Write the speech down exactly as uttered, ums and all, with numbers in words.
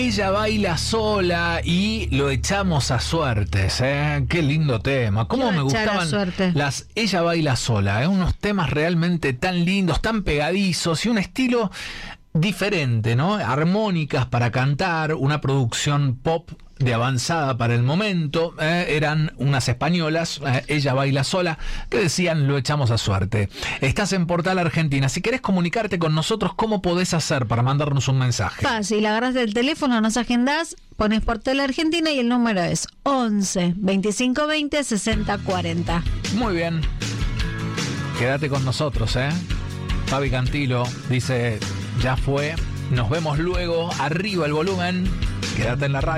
Ella baila sola y lo echamos a suertes, ¿eh? Qué lindo tema. Cómo me gustaban las Ella baila sola, ¿eh? Unos temas realmente tan lindos, tan pegadizos y un estilo diferente, ¿no? Armónicas para cantar, una producción pop de avanzada para el momento, eh, eran unas españolas, eh, Ella baila sola, que decían lo echamos a suerte. Estás en Portal Argentina. Si querés comunicarte con nosotros, ¿cómo podés hacer para mandarnos un mensaje? Fácil, agarrás el teléfono, nos agendás, pones Portal Argentina y el número es once, veinticinco veinte, sesenta cuarenta. Muy bien. Quédate con nosotros, ¿eh? Fabi Cantilo dice, ya fue, nos vemos luego, arriba el volumen, quédate en la radio.